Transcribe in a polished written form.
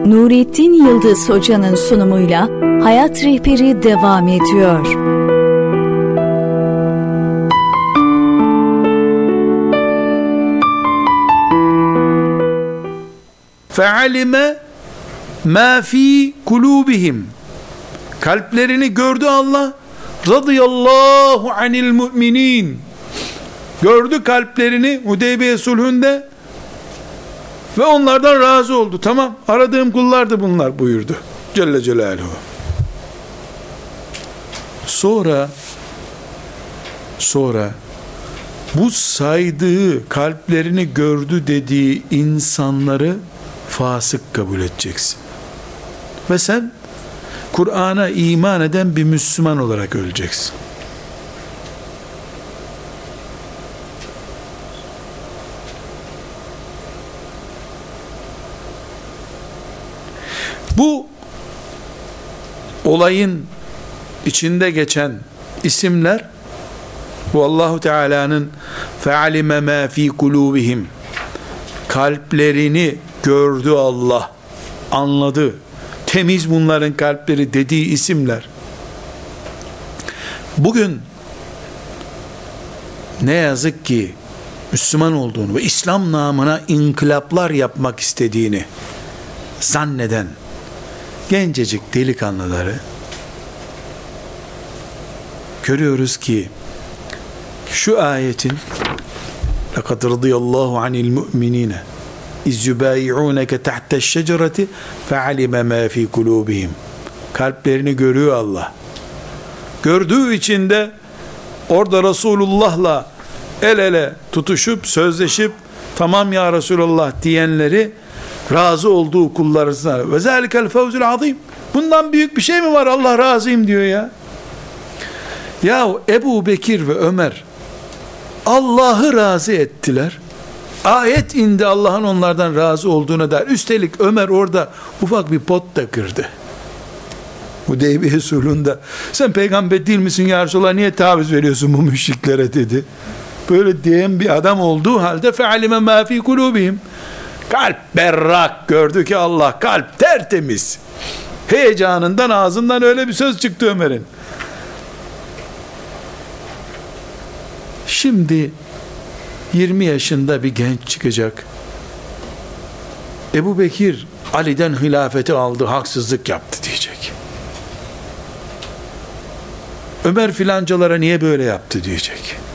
Nurettin Yıldız Hoca'nın sunumuyla Hayat Rehberi devam ediyor. فَعَلِمَ مَا ف۪ي قُلُوبِهِمْ Kalplerini gördü Allah. Radıyallahu anil müminin. Gördü kalplerini Hudeybiye sulhünde ve onlardan razı oldu. Tamam, aradığım kullardı bunlar buyurdu Celle Celaluhu. Sonra bu saydığı, kalplerini gördü dediği insanları fasık kabul edeceksin. Ve sen Kur'an'a iman eden bir Müslüman olarak öleceksin. Bu olayın içinde geçen isimler, bu Allahu Teala'nın fe'alime ma fi kulubihim, kalplerini gördü Allah, anladı, temiz bunların kalpleri dediği isimler. Bugün ne yazık ki Müslüman olduğunu ve İslam namına inkılaplar yapmak istediğini zanneden gencecik delikanlıları görüyoruz ki şu ayetin لَقَدْ رَضِيَ اللّٰهُ عَنِ الْمُؤْمِنِينَ اِذْ يُبَايِعُونَكَ تَحْتَ الشَّجَرَةِ فَعَلِمَ مَا فِي قُلُوبِهِمْ kalplerini görüyor Allah. Gördüğü için de orada Resulullah'la el ele tutuşup sözleşip tamam ya Resulullah diyenleri razı olduğu kullarına ve zalikel fevzul azim. Bundan büyük bir şey mi var? Allah razıyım diyor ya. Ya Ebu Bekir ve Ömer Allah'ı razı ettiler. Ayet indi Allah'ın onlardan razı olduğuna dair. Üstelik Ömer orada ufak bir pot da kırdı. Hudeybiye sulhunda sen peygamber değil misin ya Resulallah, niye taviz veriyorsun bu müşriklere dedi. Böyle diyen bir adam olduğu halde fe'alime ma fi kulubihim, kalp berrak, gördü ki Allah, kalp tertemiz. Heyecanından ağzından öyle bir söz çıktı Ömer'in. Şimdi 20 yaşında bir genç çıkacak. Ebu Bekir Ali'den hilafeti aldı, haksızlık yaptı diyecek. Ömer filancalara niye böyle yaptı diyecek.